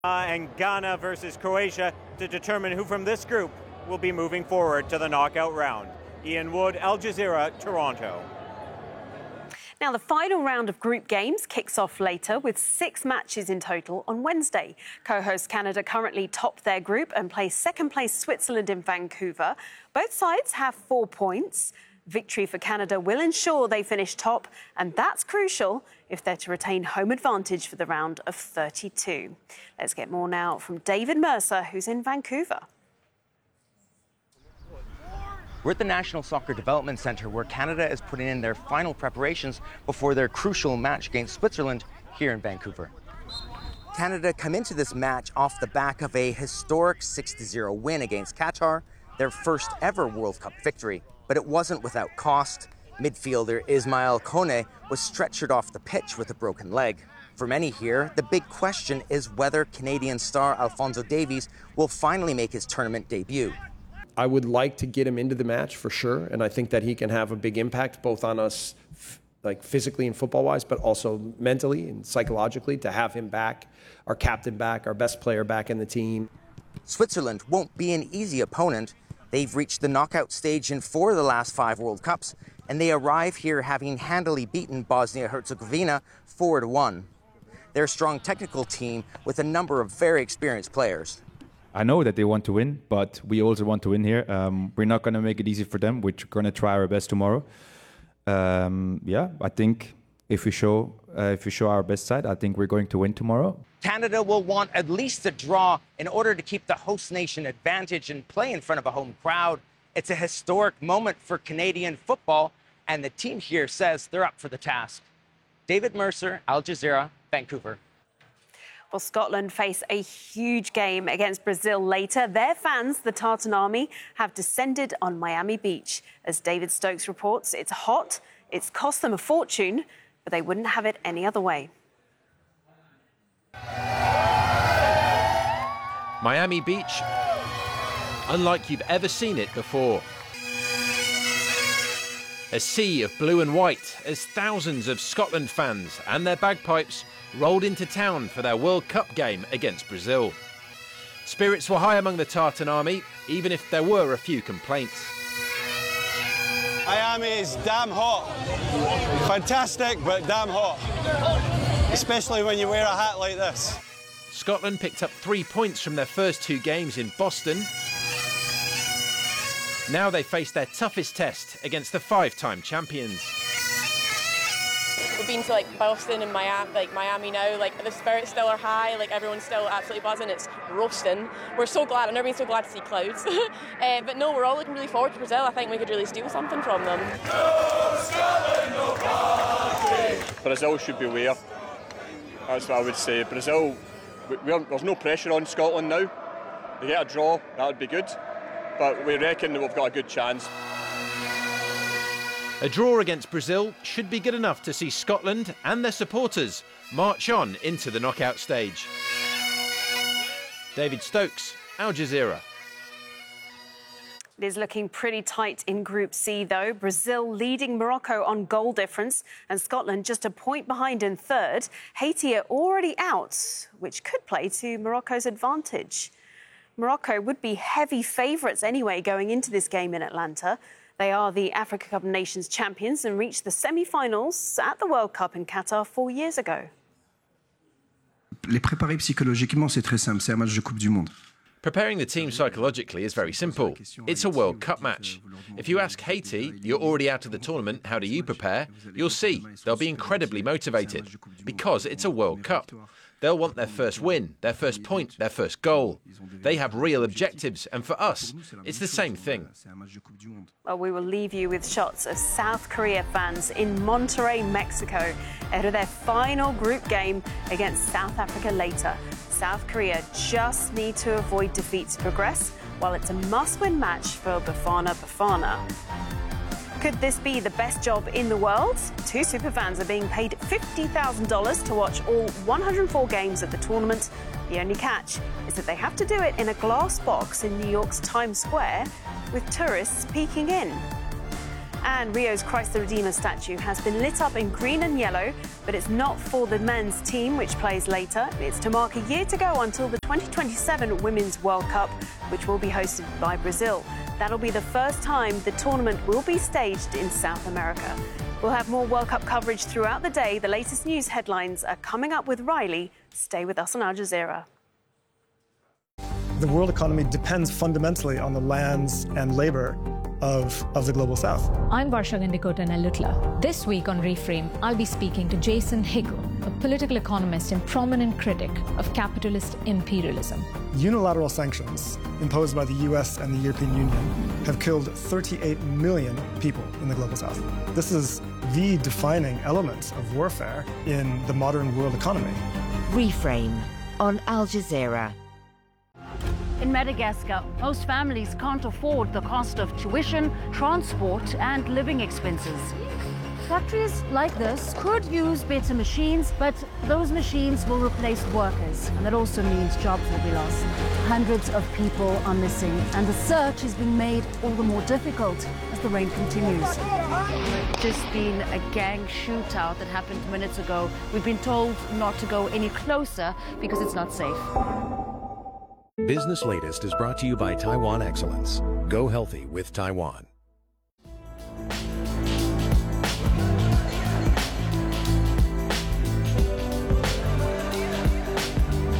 And Ghana versus Croatia to determine who from this group will be moving forward to the knockout round. Ian Wood, Al Jazeera, Toronto. Now, the final round of group games kicks off later with 6 matches in total on Wednesday. Co-host Canada currently top their group and play second-place Switzerland in Vancouver. Both sides have 4 points. Victory for Canada will ensure they finish top, and that's crucial if they're to retain home advantage for the round of 32. Let's get more now from David Mercer, who's in Vancouver. We're at the National Soccer Development Centre, where Canada is putting in their final preparations before their crucial match against Switzerland here in Vancouver. Canada come into this match off the back of a historic 6-0 win against Qatar, their first ever World Cup victory. But it wasn't without cost. Midfielder Ismail Kone was stretchered off the pitch with a broken leg. For many here, the big question is whether Canadian star Alphonso Davies will finally make his tournament debut. I would like to get him into the match for sure, and I think that he can have a big impact both on us like physically and football-wise, but also mentally and psychologically, to have him back, our captain back, our best player back in the team. Switzerland won't be an easy opponent. They've reached the knockout stage in 4 of the last 5 World Cups, and they arrive here having handily beaten Bosnia-Herzegovina 4-1. They're a strong technical team with a number of very experienced players. I know that they want to win, but we also want to win here. We're not going to make it easy for them. We're going to try our best tomorrow. I think if we show our best side, I think we're going to win tomorrow. Canada will want at least a draw in order to keep the host nation advantage and play in front of a home crowd. It's a historic moment for Canadian football, and the team here says they're up for the task. David Mercer, Al Jazeera, Vancouver. Well, Scotland face a huge game against Brazil later. Their fans, the Tartan Army, have descended on Miami Beach. As David Stokes reports, it's hot, it's cost them a fortune, but they wouldn't have it any other way. Miami Beach, unlike you've ever seen it before. A sea of blue and white as thousands of Scotland fans and their bagpipes rolled into town for their World Cup game against Brazil. Spirits were high among the Tartan Army, even if there were a few complaints. Miami is damn hot. Fantastic, but damn hot. Especially when you wear a hat like this. Scotland picked up 3 points from their first 2 games in Boston. Now they face their toughest test against the 5-time champions. We've been to Boston and Miami now. The spirits still are high. Everyone's still absolutely buzzing. It's roasting. We're so glad. I've never been so glad to see clouds. But no, we're all looking really forward to Brazil. I think we could really steal something from them. Brazil should beware. That's what I would say. Brazil, there's no pressure on Scotland now. They get a draw, that would be good. But we reckon that we've got a good chance. A draw against Brazil should be good enough to see Scotland and their supporters march on into the knockout stage. David Stokes, Al Jazeera. It is looking pretty tight in Group C, though. Brazil leading Morocco on goal difference and Scotland just a point behind in third. Haiti are already out, which could play to Morocco's advantage. Morocco would be heavy favourites anyway going into this game in Atlanta. They are the Africa Cup of Nations champions and reached the semi-finals at the World Cup in Qatar 4 years ago. Les préparer psychologiquement, c'est très simple. C'est un match de Coupe du Monde. Preparing the team psychologically is very simple. It's a World Cup match. If you ask Haiti, you're already out of the tournament, how do you prepare? You'll see, they'll be incredibly motivated because it's a World Cup. They'll want their first win, their first point, their first goal. They have real objectives, and for us, it's the same thing. Well, we will leave you with shots of South Korea fans in Monterrey, Mexico, ahead of their final group game against South Africa later. South Korea just need to avoid defeat to progress, while it's a must-win match for Bafana Bafana. Could this be the best job in the world? 2 superfans are being paid $50,000 to watch all 104 games of the tournament. The only catch is that they have to do it in a glass box in New York's Times Square with tourists peeking in. And Rio's Christ the Redeemer statue has bin lit up in green and yellow, but it's not for the men's team, which plays later. It's to mark a year to go until the 2027 Women's World Cup, which will be hosted by Brazil. That'll be the first time the tournament will be staged in South America. We'll have more World Cup coverage throughout the day. The latest news headlines are coming up with Riley. Stay with us on Al Jazeera. The world economy depends fundamentally on the lands and labor of the Global South. I'm Varsha Gandikota Nellutla. This week on Reframe, I'll be speaking to Jason Hickel, a political economist and prominent critic of capitalist imperialism. Unilateral sanctions imposed by the US and the European Union have killed 38 million people in the Global South. This is the defining element of warfare in the modern world economy. Reframe on Al Jazeera. In Madagascar, most families can't afford the cost of tuition, transport, and living expenses. Factories like this could use better machines, but those machines will replace workers, and that also means jobs will be lost. Hundreds of people are missing, and the search is being made all the more difficult as the rain continues. Just been a gang shootout that happened minutes ago. We've been told not to go any closer because it's not safe. Business Latest is brought to you by Taiwan Excellence. Go healthy with Taiwan.